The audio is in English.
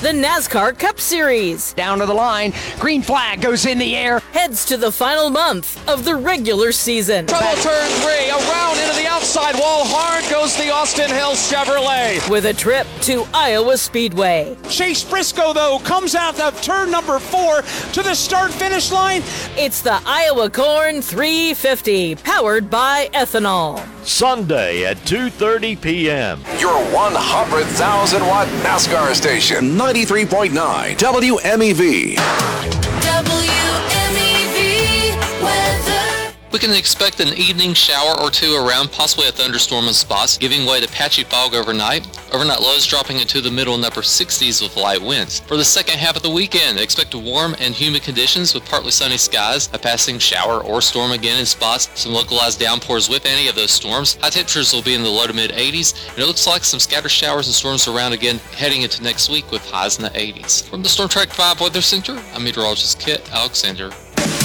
The NASCAR Cup Series Down to the line, green flag goes in the air. heads to the final month of the regular season. Trouble turn 3, around into the outside wall, hard goes the Austin Hill Chevrolet. With a trip to Iowa Speedway. Chase Briscoe, though, comes out of turn number 4 to the start-finish line. It's the Iowa Corn 350, powered by ethanol. Sunday at 2:30 p.m. Your 100,000-watt NASCAR station, 93.9 WMEV. WMEV weather. We can expect an evening shower or two around, possibly a thunderstorm in spots, giving way to patchy fog overnight. Overnight lows dropping into the middle and upper 60s with light winds. For the second half of the weekend, expect warm and humid conditions with partly sunny skies, a passing shower or storm again in spots, some localized downpours with any of those storms. High temperatures will be in the low to mid 80s, and it looks like some scattered showers and storms around again heading into next week with highs in the 80s. From the Storm Track 5 Weather Center, I'm meteorologist Kit Alexander.